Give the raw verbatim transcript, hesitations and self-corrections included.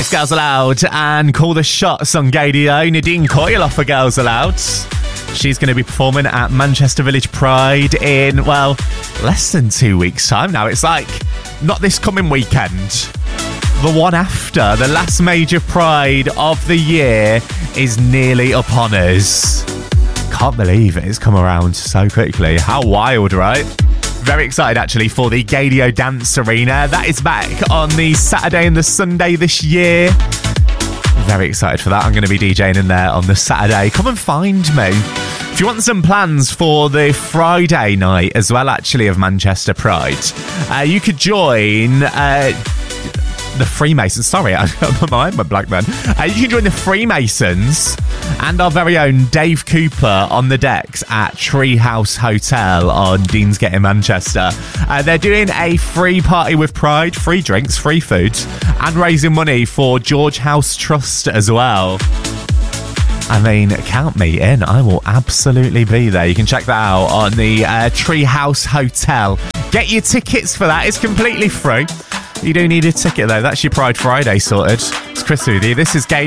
It's Girls Aloud and Call the Shots on Gadio. Nadine Coyle off for Girls Aloud. She's going to be performing at Manchester Village Pride in, well, less than two weeks' time now. It's like, not this coming weekend. The one after, the last major Pride of the year is nearly upon us. Can't believe it. It's come around so quickly. How wild, right? Very excited, actually, for the Gadio Dance Arena. That is back on the Saturday and the Sunday this year. Very excited for that. I'm going to be DJing in there on the Saturday. Come and find me. If you want some plans for the Friday night as well, actually, of Manchester Pride, uh, you could join... Uh, the Freemasons, sorry, I'm a black man. Uh, you can join the Freemasons and our very own Dave Cooper on the decks at Treehouse Hotel on Deansgate in Manchester. Uh, they're doing a free party with Pride, free drinks, free food, and raising money for George House Trust as well. I mean, count me in. I will absolutely be there. You can check that out on the uh, Treehouse Hotel. Get your tickets for that. It's completely free. You do need a ticket, though. That's your Pride Friday sorted. It's Chris with you. This is Gabe.